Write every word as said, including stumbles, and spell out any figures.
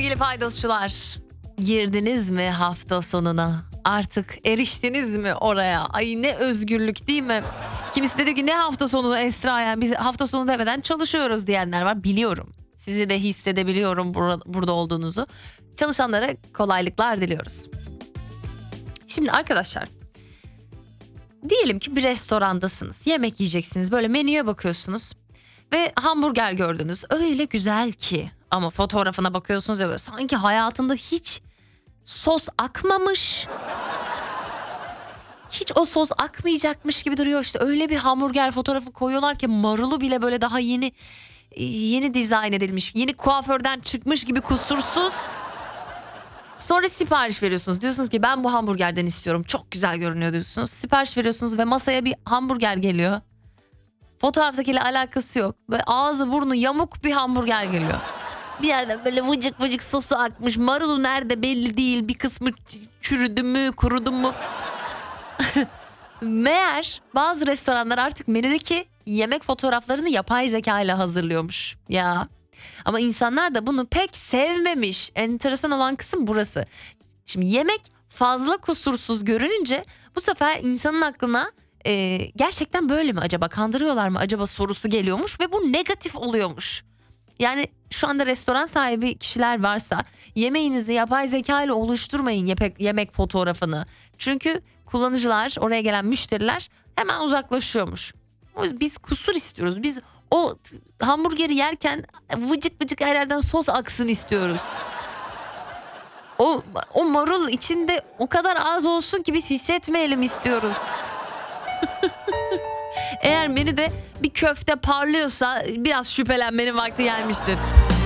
sevgili paydosçular. Girdiniz mi hafta sonuna? Artık eriştiniz mi oraya? Ay ne özgürlük değil mi? Kimisi dedi ki ne hafta sonu Esra, yani biz hafta sonu demeden çalışıyoruz diyenler var. Biliyorum. Sizi de hissedebiliyorum bur- burada olduğunuzu. Çalışanlara kolaylıklar diliyoruz. Şimdi arkadaşlar, diyelim ki bir restorandasınız. Yemek yiyeceksiniz. Böyle menüye bakıyorsunuz. Ve hamburger gördünüz. Öyle güzel ki. Ama fotoğrafına bakıyorsunuz ya, böyle sanki hayatında hiç sos akmamış. Hiç o sos akmayacakmış gibi duruyor. İşte öyle bir hamburger fotoğrafı koyuyorlar ki marulu bile böyle daha yeni yeni dizayn edilmiş. Yeni kuaförden çıkmış gibi kusursuz. Sonra sipariş veriyorsunuz. Diyorsunuz ki ben bu hamburgerden istiyorum. Çok güzel görünüyor diyorsunuz. Sipariş veriyorsunuz ve masaya bir hamburger geliyor. Fotoğraftakiyle alakası yok. Böyle ağzı burnu yamuk bir hamburger geliyor. Bir yerde böyle vıcık vıcık sosu akmış. Marulu nerede belli değil. Bir kısmı çürüdü mü, kurudu mu? Meğer bazı restoranlar artık menüdeki yemek fotoğraflarını yapay zeka ile hazırlıyormuş. Ya. Ama insanlar da bunu pek sevmemiş. Enteresan olan kısım burası. Şimdi yemek fazla kusursuz görününce bu sefer insanın aklına e, gerçekten böyle mi acaba, kandırıyorlar mı acaba sorusu geliyormuş ve bu negatif oluyormuş. Yani şu anda restoran sahibi kişiler varsa yemeğinizi yapay zeka ile oluşturmayın yemek, yemek fotoğrafını. Çünkü kullanıcılar, oraya gelen müşteriler hemen uzaklaşıyormuş. O yüzden biz kusur istiyoruz. Biz o hamburgeri yerken vıcık vıcık her yerden sos aksın istiyoruz. O, o marul içinde o kadar az olsun ki biz hissetmeyelim istiyoruz. Eğer menüde bir köfte parlıyorsa biraz şüphelenmenin vakti gelmiştir.